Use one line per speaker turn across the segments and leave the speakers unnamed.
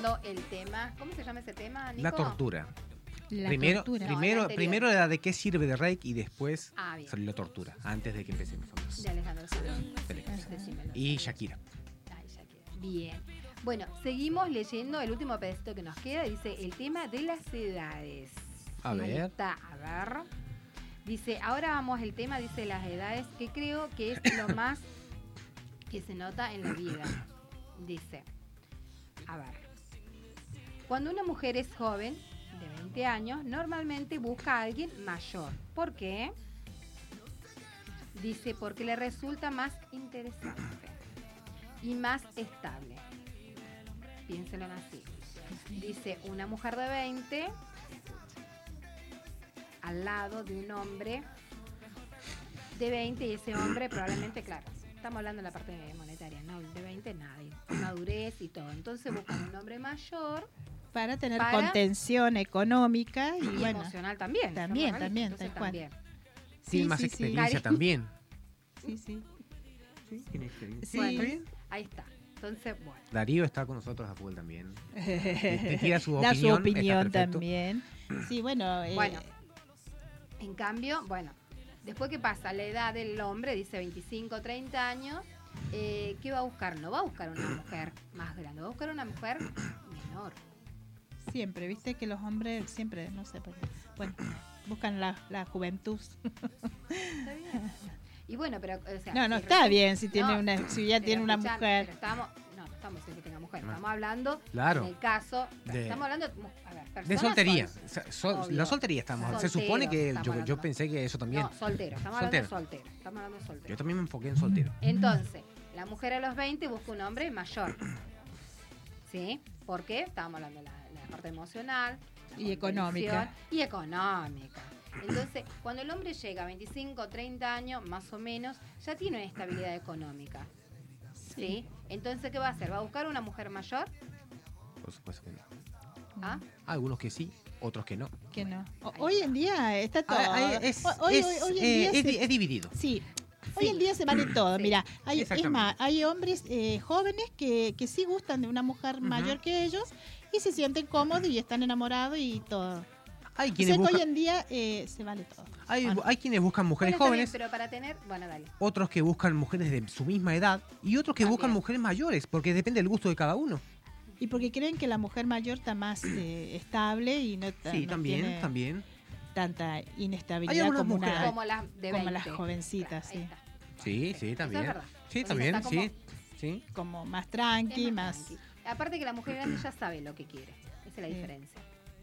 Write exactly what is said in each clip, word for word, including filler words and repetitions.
leyendo el tema. ¿Cómo se llama ese tema, Nico?
La tortura.
La
primero,
tortura.
primero,
No, la
primero la de qué sirve de Reiki y después
Ah, bien.
salió la tortura, antes de que empecemos.
De Alejandro Sanz.
Félix.
Decímelo.
Y Shakira.
Ay, ya queda. Bien. Bueno, seguimos leyendo el último pedacito que nos queda. Dice el tema de las edades.
A
Ahí
ver.
está, a ver. Dice, ahora vamos el tema, dice las edades, que creo que es lo más que se nota en la vida. Dice, a ver, cuando una mujer es joven, de veinte años, normalmente busca a alguien mayor. ¿Por qué? Dice, porque le resulta más interesante y más estable. Piénselo así. Dice, una mujer de veinte al lado de un hombre de veinte y ese hombre probablemente, claro, estamos hablando de la parte monetaria, ¿no? De veinte nadie, madurez y todo. Entonces buscan un hombre mayor
Para tener
Para-
contención económica y,
y
bueno,
emocional también.
también,
somos
también,
realistas,
tal cual.
entonces
Sí,
Tiene más
sí, sí.
experiencia
Cari-
también.
sí, sí.
Sí, tiene experiencia.
Sí.
Bueno.
¿Está bien?
Ahí está. Entonces, bueno.
Darío está con nosotros a full también. Te tira su
Da su
opinión,
opinión
está perfecto.
también. Sí, bueno, eh,
Bueno, en cambio, bueno, después que pasa la edad del hombre, dice veinticinco, treinta años, eh, ¿qué va a buscar? No va a buscar una mujer más grande, va a buscar una mujer menor.
siempre, viste que los hombres siempre, no sé por qué, bueno, buscan la, la juventud.
Está bien. Y bueno, pero, o sea,
No, no
si
está
resulta-
bien si tiene
No,
una, si ya
pero
tiene una
escuchá,
mujer.
pero estamos, no, no estamos diciendo que tenga mujer,
No.
estamos hablando
Claro.
en el caso,
De-
estamos hablando de, mu- a ver,
De
personas
soltería.
sol-
O sea, sol-
obvio.
la soltería estamos. Se
Soltero,
supone que
estamos
yo,
hablando.
yo pensé que eso también.
No, soltero, estamos
Soltero.
hablando de soltero, estamos hablando de soltero.
Yo también me enfoqué en soltero.
Entonces, la mujer a los veinte busca un hombre mayor. ¿Sí? ¿Por qué? Estábamos hablando de la, la parte emocional. la
Y económica.
contención Y económica. Entonces, cuando el hombre llega a veinticinco, treinta años, más o menos, ya tiene una estabilidad económica. ¿Sí? Entonces, ¿qué va a hacer? ¿Va a buscar una mujer mayor?
Por supuesto que no.
¿Ah?
Algunos que sí, otros que no.
Que no. O-
Ahí
hoy
está.
en día está todo.
Ah, ah, es,
Ho- hoy,
es,
hoy- hoy en
eh,
día
es
se-
di- es dividido.
Sí. Hoy
Sí.
en día se vale todo.
Sí.
Mira, hay, es
Exactamente.
más, hay hombres eh, jóvenes que, que sí gustan de una mujer
Ujú.
mayor que ellos y se sienten cómodos y están enamorados y todo.
Hay
O
quienes,
sea que hoy
buscan,
en día eh, se vale todo.
hay,
¿o no?
hay quienes buscan mujeres
Bueno, está bien,
jóvenes,
pero para tener... Bueno, dale.
otros que buscan mujeres de su misma edad y otros que buscan
También.
mujeres mayores, porque depende del gusto de cada uno.
Y porque creen que la mujer mayor está más eh, estable y no, ta-
Sí,
no
también,
tiene
también.
tanta
Hay
inestabilidad
algunas
como,
mujeres-
una,
Como las de
como
veinte.
las jovencitas,
Ahí
sí.
está.
Sí, sí,
Eso
también.
es verdad.
Sí,
Porque
también,
está
sí.
como-
Sí.
como más
Es
tranqui, más...
tranqui. Aparte que la mujer grande ya sabe lo que quiere. Esa es la
Sí.
diferencia.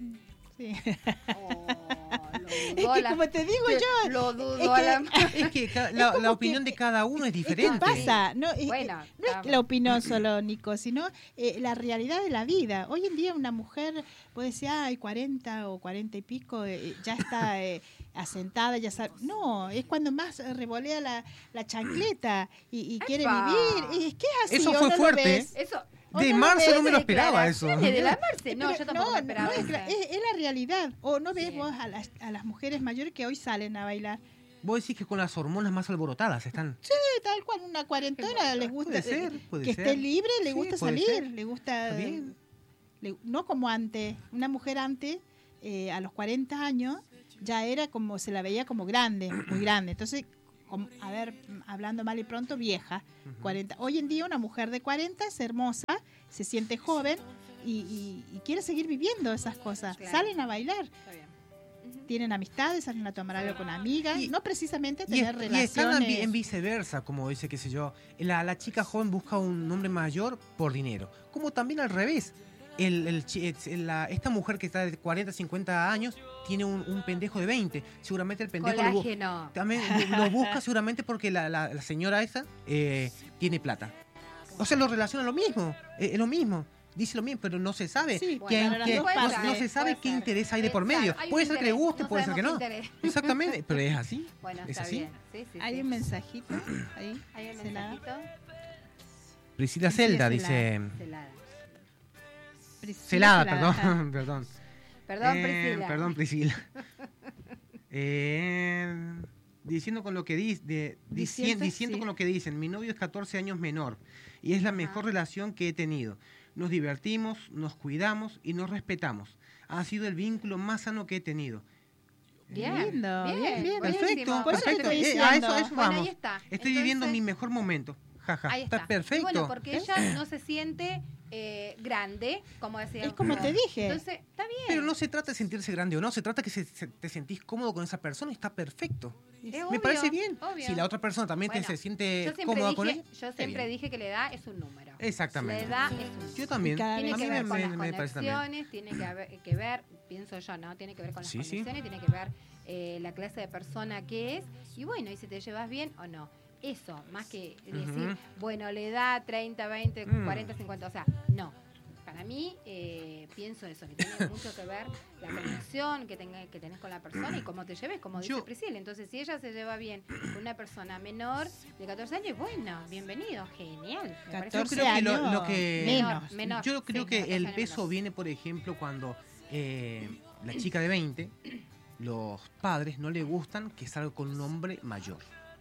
Sí.
Oh, lo
Es
dudó
que
la-
como te digo yo,
Lo dudó
es
a
que-
la...
Es que ca- la,
como
la opinión
que-
de cada uno es
¿qué
diferente.
pasa? No, eh,
Bueno,
eh, no
está-
es la opinión solo, Nico, sino eh, la realidad de la vida. Hoy en día una mujer puede decir, ay, cuarenta o cuarenta y pico, eh, ya está eh, asentada, ya sabe. No, es cuando más eh, revolea la, la chancleta y, y quiere
¡Epa!
vivir. Es que es así.
Eso
¿o
fue
no lo
fuerte,
ves?
Eso...
¿O
De
no lo
Marce
ves?
no me lo esperaba eso.
Declaraciones de la Marce. No,
Pero
yo tampoco me esperaba
no es,
eso.
la- es- es la realidad. O no ves
Sí.
vos a las, a las mujeres mayores que hoy salen a bailar.
Vos decís que con las hormonas más alborotadas están.
Sí, tal cual, una cuarentona les gusta
Puede ser,
eh,
puede
que
ser.
esté libre, le
Sí,
gusta
puede
salir,
ser.
le gusta,
Está bien.
le- no como antes, una mujer antes, eh, a los cuarenta años, ya era como, se la veía como grande, muy grande, entonces, como- a ver, hablando mal y pronto, vieja,
Ujú.
cuarenta. Hoy en día una mujer de cuarenta es hermosa, se siente joven y, y- y quiere seguir viviendo esas cosas,
Claro.
salen a bailar.
Está bien. Ujú.
Tienen amistades, salen a tomar algo con amigas,
Y-
no precisamente a
Y,
tener
es- y están en, vi-
relaciones.
en viceversa, como dice, qué sé yo. La, la chica joven busca un hombre mayor por dinero. Como también al revés. El, el chi- es- la- esta mujer que está de cuarenta, cincuenta años tiene un, un pendejo de veinte. Seguramente el pendejo lo, bu-
Colágeno.
también lo- lo busca seguramente porque la, la- la señora esa eh, tiene plata. O sea, lo relaciona lo mismo. eh, Es lo mismo. Dice lo mismo, pero no se sabe.
Sí,
que-
bueno, las
que-
dos
no,
partes.
no se sabe
Puede
qué
ser.
interés hay de por
Exacto,
medio.
hay un
Puede ser que le
interés,
guste,
no
puede ser que
sabemos
no.
qué interés.
Exactamente, pero es así.
Bueno,
¿Es
está
así?
bien. Sí, sí,
Hay
sí.
un mensajito ahí.
Hay un
se la-
mensajito.
Priscila
Priscila
Celda
Celada.
dice.
Celada.
Priscila
Celada,
Celada.
perdón, perdón.
Perdón,
Eh,
Priscila.
Perdón, Priscila. Eh, diciendo con lo que dice, de, dicien-
Diciendo,
diciendo
sí.
con lo que dicen, mi novio es catorce años menor y es la mejor relación que he tenido. Nos divertimos, nos cuidamos y nos respetamos. Ha sido el vínculo más sano que he tenido.
Bien,
Lindo, bien, bien.
Perfecto,
buenísimo.
Por eso te
perfecto.
estoy
Eh, a eso, a
diciendo.
eso
Bueno,
vamos.
ahí está.
Estoy
Entonces,
viviendo mi mejor momento. Jaja,
Ahí está.
está perfecto.
Y bueno, porque ella no se siente eh, grande, como decía.
Es como te dije.
Entonces, está bien.
Pero no se trata de sentirse grande o no, se trata que se, se- te sentís cómodo con esa persona y está perfecto.
Es
Me
obvio,
parece bien.
obvio.
Si la otra persona también te-
Bueno,
se siente
yo siempre
cómoda
dije,
con él,
yo
está
siempre
bien.
dije que la edad es un número.
Exactamente.
La edad es un número.
Yo también.
Y cada
Tiene
a
vez
mí
que ver
me,
con
me-
las
me parece también.
conexiones, tiene que, haber- que ver, pienso yo, ¿no? Tiene que ver con las
Sí, sí.
conexiones, tiene que ver eh, la clase de persona que es, y bueno, y si te llevas bien o no. Eso, más que decir,
Ujú.
bueno, la edad treinta, veinte,
Mm.
cuarenta, cincuenta, o sea, no. Para mí, eh, pienso eso, que tiene mucho que ver la conexión que, tenga, que tenés con la persona y cómo te lleves, como dice
Yo-
Priscila. Entonces, si ella se lleva bien con una persona menor de catorce años, bueno, bienvenido, genial. Me parece
Yo
catorce
creo que lo,
años
lo que
menos.
menor,
yo creo
sí,
que
catorce
el
años
peso
menos.
viene, por ejemplo, cuando eh, la chica de veinte, los padres no le gustan que salga con un hombre mayor.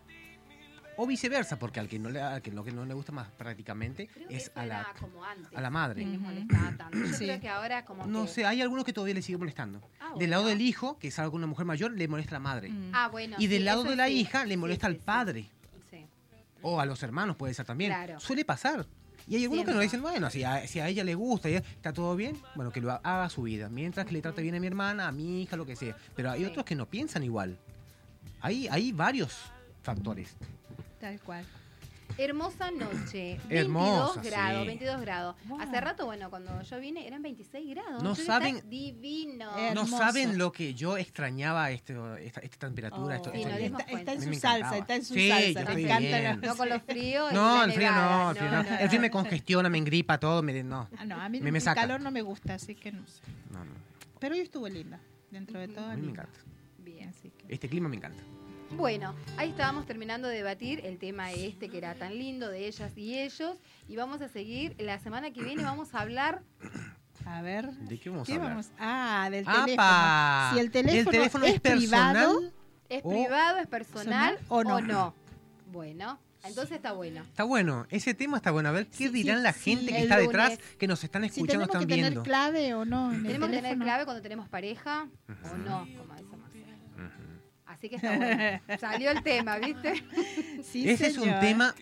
O viceversa, porque al que no le, al que no, que no le gusta más prácticamente
Creo que
es
eso
a la,
era como antes.
a la madre.
No les
Ujú.
molestaba tanto. Yo
Sí.
creo que ahora como
No
que...
sé, hay algunos que todavía le sigue molestando.
Ah,
Del lado
bueno.
del hijo, que salga con una mujer mayor, le molesta a la madre.
Mm.
Ah, bueno.
Y del
sí,
lado
eso
de la
sí.
hija, le
Sí,
molesta
sí,
al
sí.
padre.
Sí.
O a los hermanos puede ser también.
Claro.
Suele pasar. Y hay algunos que nos
Siempre.
dicen, bueno, si a, si a ella le gusta, y está todo bien, bueno, que lo ha- haga su vida. Mientras que le trate bien a mi hermana, a mi hija, lo que sea. Pero hay
Sí.
otros que no piensan igual. Hay, hay varios factores.
Tal cual.
Hermosa noche.
Hermosa,
veintidós grados,
sí.
veintidós grados.
Wow.
Hace rato, bueno, cuando yo vine eran veintiséis grados.
No
Entonces
saben-
está divino.
Eh,
No
Hermoso.
saben lo que yo extrañaba este, esta, esta temperatura.
Oh,
esto,
Sí,
esto-
nos dimos
está, está en
A mí
su
me
salsa,
encantaba.
está en su
Sí, yo
salsa.
estoy
Me encanta
bien.
la-
No con los fríos. y
No,
la
el frío no,
nevada,
el frío no. El frío me congestiona, me engripa todo, me, no,
Ah, no, a mí
Me-
el
me saca.
calor no me gusta, así que no.
no, no.
Pero hoy estuvo linda, dentro de todo.
A mí me
linda.
encanta.
Bien.
Así que-
Este clima me encanta.
Bueno, ahí estábamos terminando de debatir el tema este que era tan lindo de ellas y ellos. Y vamos a seguir. La semana que viene vamos a hablar.
A ver.
¿De qué vamos
¿Qué
a hablar?
vamos? Ah, del
¡Apa!
teléfono. Si el teléfono,
¿El teléfono
es,
es personal?
privado,
¿Es
O-
privado, es personal
¿Personal o no?
o no? Bueno, entonces está bueno.
Está bueno, ese tema está bueno. A ver qué
Sí,
dirán
sí,
la
sí.
gente que
El
está
lunes.
detrás, que nos están
si
escuchando,
tenemos que
están
tener
viendo.
clave o no. En el
Tenemos que tener
teléfono.
clave cuando tenemos pareja o
Ujú.
no, como dice Marcela.
Ujú.
Así que está bueno. Salió el tema, ¿viste?
Sí,
Ese es un
señor.
tema.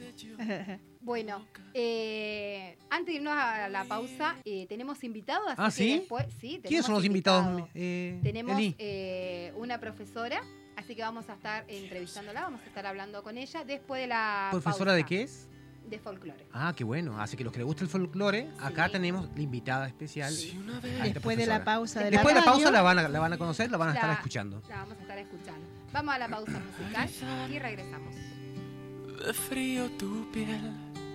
Bueno, eh, antes de irnos a la pausa, eh, tenemos invitados. Así
Ah,
que
¿sí?
después, sí,
¿Quiénes
tenemos
son los invitados?
invitados.
Eh,
Tenemos
Eli?
eh, una profesora, así que vamos a estar entrevistándola, vamos a estar hablando con ella después de la
¿Profesora de
pausa.
qué es?
De folclore.
Ah, qué bueno. Así que los que les gusta el folclore, acá
Sí.
tenemos la invitada especial.
Sí.
a esta
Después de la
profesora.
pausa de
Después de
la
la pausa
radio,
la van, a, la van a conocer, la van a estar
La-
escuchando.
La vamos a estar escuchando. Vamos a la pausa musical y regresamos.
De frío tu piel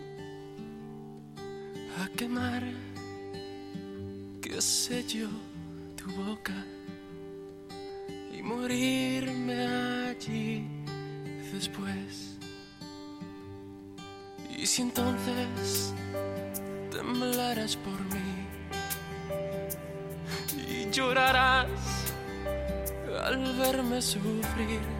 a quemar, qué sé yo, tu boca y morirme allí después. Y si entonces temblarás por mí y llorarás al verme sufrir,